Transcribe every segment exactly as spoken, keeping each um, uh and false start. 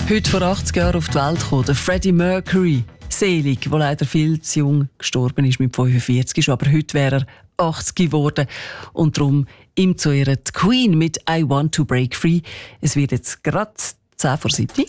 Heute vor achtzig Jahren auf die Welt gekommen, der Freddie Mercury. Selig, der leider viel zu jung gestorben ist, mit fünfundvierzig. Ist, aber heute wäre er achtzig geworden. Und darum ihm zu ehren die Queen mit «I Want to Break Free». Es wird jetzt gerade zehn vor sieben.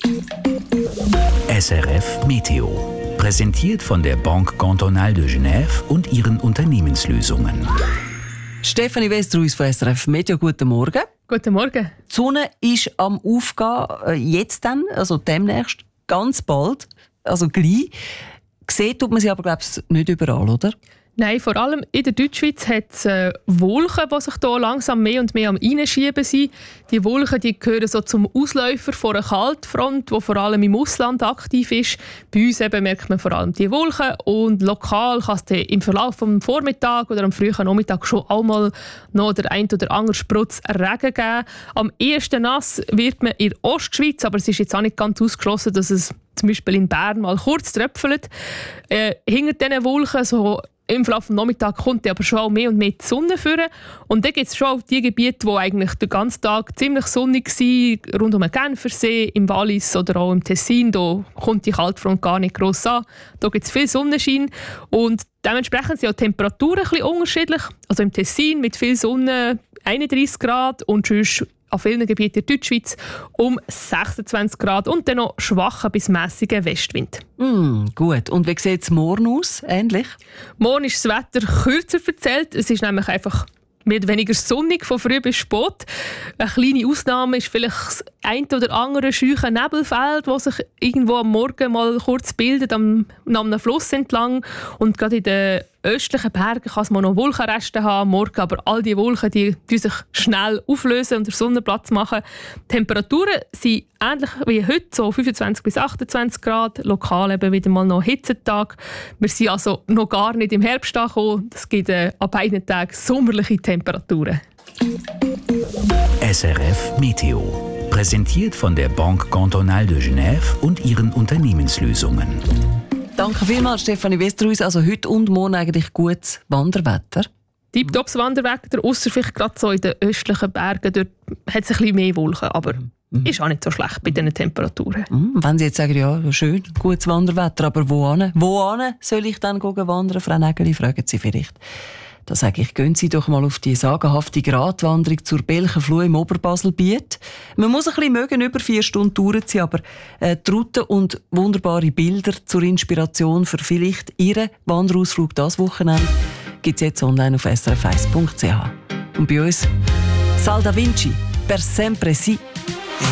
S R F Meteo. Präsentiert von der Banque Cantonale de Genève und ihren Unternehmenslösungen. Stefanie Westerhuis von S R F Meteo, guten Morgen. Guten Morgen. Die Sonne ist am Aufgehen, jetzt dann, also demnächst, ganz bald, also gleich. Gesehen tut man sie aber, glaube ich, nicht überall, oder? Nein, vor allem in der Deutschschweiz hat es äh, Wolken, die sich hier langsam mehr und mehr am Reinschieben sind. Die Wolken die gehören so zum Ausläufer von einer Kaltfront, die vor allem im Ausland aktiv ist. Bei uns eben merkt man vor allem die Wolken und lokal kann es im Verlauf des Vormittags oder am frühen Nachmittag schon auch mal noch der ein oder andere Sprutz Regen geben. Am ehesten nass wird man in der Ostschweiz, aber es ist jetzt auch nicht ganz ausgeschlossen, dass es zum Beispiel in Bern mal kurz tröpfelt. Äh, hinter diesen Wolken so im Verlauf des Nachmittags kommt aber schon auch mehr und mehr die Sonne führen. Und dann gibt es schon auch die Gebiete, die eigentlich den ganzen Tag ziemlich sonnig waren, rund um den Genfersee, im Wallis oder auch im Tessin. Da kommt die Kaltfront gar nicht gross an. Da gibt es viel Sonnenschein. Und dementsprechend sind auch die Temperaturen ein bisschen unterschiedlich. Also im Tessin mit viel Sonne einunddreissig Grad und sonst an vielen Gebieten der Deutschschweiz um sechsundzwanzig Grad und dann noch schwacher bis mässiger Westwind. Mm, gut. Und wie sieht es morgen aus? Ähnlich? Morgen ist das Wetter kürzer verzählt. Es ist nämlich einfach mehr oder weniger sonnig von früh bis spät. Eine kleine Ausnahme ist vielleicht das ein oder andere scheuche Nebelfeld, das sich irgendwo am Morgen mal kurz bildet, am, am einem Fluss entlang. Und gerade in den östlichen Bergen kann es mal noch Wolkenreste haben am Morgen, aber all die Wolken die, die sich schnell auflösen und den Sonnenplatz machen. Die Temperaturen sind ähnlich wie heute, so fünfundzwanzig bis achtundzwanzig Grad, lokal eben wieder mal noch Hitzetag. Wir sind also noch gar nicht im Herbst angekommen. Es gibt äh, an beiden Tagen sommerliche Temperaturen. S R F Meteo. Präsentiert von der Banque Cantonale de Genève und ihren Unternehmenslösungen. Danke vielmals, Stefanie Westerhuis. Also heute und morgen eigentlich gutes Wanderwetter. Tipptopps Wanderwetter, ausser vielleicht gerade so in den östlichen Bergen. Dort hat es ein bisschen mehr Wolken, aber mhm. ist auch nicht so schlecht bei diesen Temperaturen. Mhm. Wenn Sie jetzt sagen, ja, schön, gutes Wanderwetter, aber wo hin? Wo hin soll ich dann wandern? Frau Nägeli, fragen Sie vielleicht. Da sage ich, gehen Sie doch mal auf die sagenhafte Gratwanderung zur Belchenfluh im Oberbaselbiet. Man muss ein bisschen mögen, über vier Stunden durchziehen, aber äh, die Route und wunderbare Bilder zur Inspiration für vielleicht Ihren Wanderausflug das Wochenende gibt es jetzt online auf s r f eins punkt c h. Und bei uns Sal da Vinci, per sempre si.